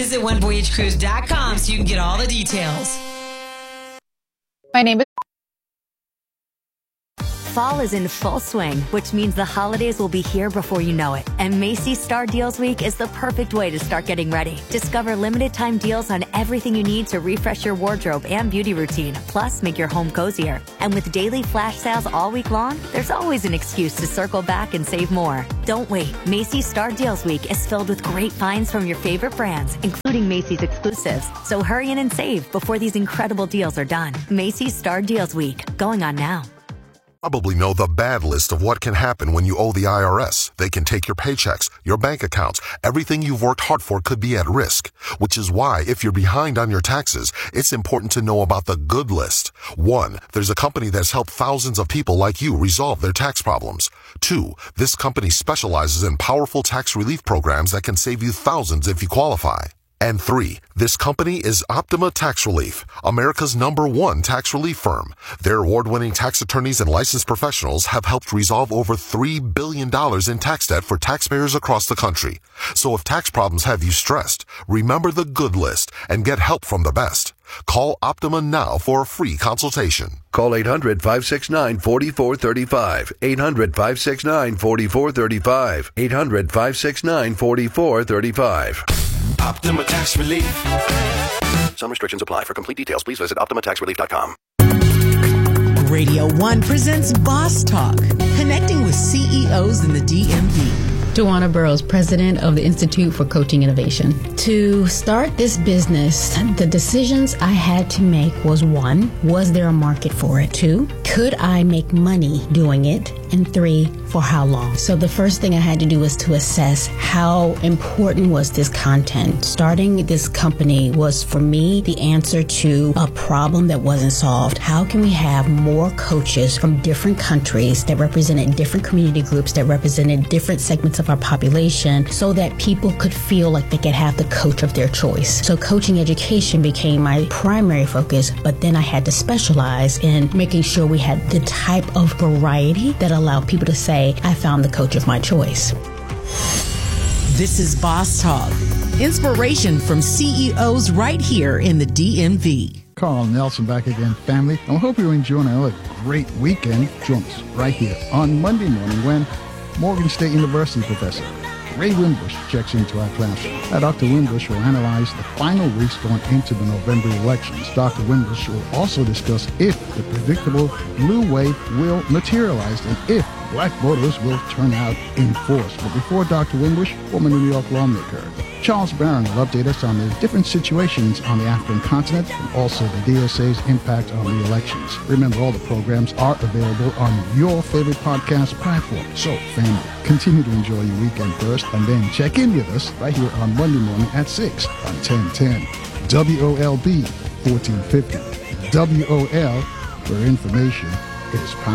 Visit onevoyagecruise.com so you can get all the details. My name is... Fall is in full swing, which means the holidays will be here before you know it. And Macy's Star Deals Week is the perfect way to start getting ready. Discover limited time deals on everything you need to refresh your wardrobe and beauty routine, plus make your home cozier. And with daily flash sales all week long, there's always an excuse to circle back and save more. Don't wait. Macy's Star Deals Week is filled with great finds from your favorite brands, including Macy's exclusives. So hurry in and save before these incredible deals are done. Macy's Star Deals Week, going on now. Probably know the bad list of what can happen when you owe the IRS. They can take your paychecks, your bank accounts, everything you've worked hard for could be at risk. Which is why, if you're behind on your taxes, it's important to know about the good list. 1. There's a company that's helped thousands of people like you resolve their tax problems. 2. This company specializes in powerful tax relief programs that can save you thousands if you qualify. And 3, this company is Optima Tax Relief, America's #1 tax relief firm. Their award-winning tax attorneys and licensed professionals have helped resolve over $3 billion in tax debt for taxpayers across the country. So if tax problems have you stressed, remember the good list and get help from the best. Call Optima now for a free consultation. Call 800-569-4435. 800-569-4435. 800-569-4435. Optima Tax Relief. Some restrictions apply. For complete details, please visit OptimaTaxRelief.com. Radio 1 presents Boss Talk, connecting with CEOs in the DMV. Tawana Burrows, president of the Institute for Coaching Innovation. To start this business, the decisions I had to make was 1, was there a market for it? 2, could I make money doing it? And 3, for how long? So the first thing I had to do was to assess how important was this content. Starting this company was, for me, the answer to a problem that wasn't solved. How can we have more coaches from different countries that represented different community groups, that represented different segments of our population, so that people could feel like they could have the coach of their choice? So coaching education became my primary focus, but then I had to specialize in making sure we had the type of variety that allowed people to say, I found the coach of my choice. This is Boss Talk, inspiration from CEOs right here in the DMV. Carl Nelson back again, family. I hope you're enjoying another great weekend. Join us right here on Monday morning when Morgan State University professor Ray Wimbush checks into our classroom. Dr. Wimbush will analyze the final weeks going into the November elections. Dr. Wimbush will also discuss if the predictable blue wave will materialize and if black voters will turn out in force. But before Dr. Wimbush, former New York lawmaker Charles Barron will update us on the different situations on the African continent and also the DSA's impact on the elections. Remember, all the programs are available on your favorite podcast platform. So, family, continue to enjoy your weekend first and then check in with us right here on Monday morning at 6 on 1010 WOLB 1450. WOL, where information is power.